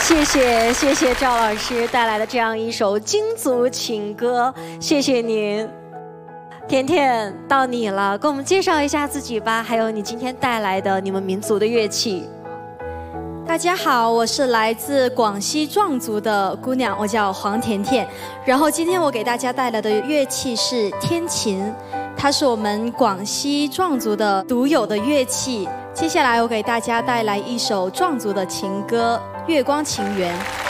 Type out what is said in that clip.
谢谢赵老师带来的这样一首京族情歌，谢谢您。甜甜，到你了，给我们介绍一下自己吧，还有你今天带来的你们民族的乐器。 大家好，我是来自广西壮族的姑娘，我叫黄甜甜。然后今天我给大家带来的乐器是天琴，它是我们广西壮族的独有的乐器。接下来我给大家带来一首壮族的情歌《月光情缘》。